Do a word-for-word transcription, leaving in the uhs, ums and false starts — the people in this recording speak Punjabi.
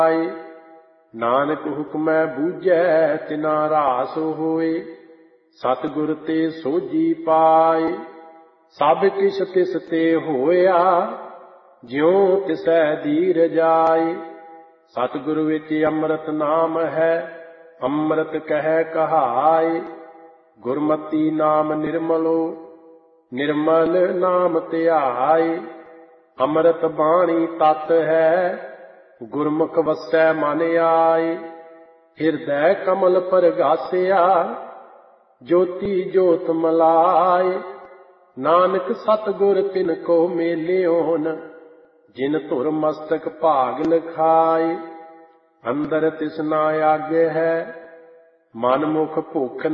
ਨਾਨਕ ਹੁਕਮੈ ਬੂਝੈ ਤਿਨਾ ਰਾਸ ਹੋਏ, ਸਤਿਗੁਰ ਤੇ ਸੋਝੀ ਪਾਏ। ਸਭ ਕਿਛ ਤਿਸ ਤੇ ਹੋਇਆ, ਜਿਉ ਤਿਸੈ ਧੀਰ ਜਾਏ। ਸਤਿਗੁਰ ਵਿੱਚ ਅੰਮ੍ਰਿਤ ਨਾਮ ਹੈ, ਅੰਮ੍ਰਿਤ ਕਹਿ ਕਹਾਏ। ਗੁਰਮਤੀ ਨਾਮ ਨਿਰਮਲੋ, ਨਿਰਮਲ ਨਾਮ ਧਿਆਏ। ਅੰਮ੍ਰਿਤ ਬਾਣੀ ਤਤ ਹੈ, ਗੁਰਮੁਖ ਵਸੈ ਮਨ ਆਏ। ਹਿਰਦੈ ਕਮਲ ਪਰਗਾਸਿਆ, ਜੋਤੀ ਜੋਤ ਮਲਾਏ। ਨਾਨਕ ਸਤਿਗੁਰ ਤਿਨ ਕੋ ਮੇਲਿਓਨ, ਜਿਨ ਧੁਰ ਮਸਤਕ ਭਾਗ ਲਿਖਾਏ। ਅੰਦਰ ਤਿਸ ਨਾ ਆਗੇ ਹੈ, ਮਨ ਮੁਖ ਭੁਖ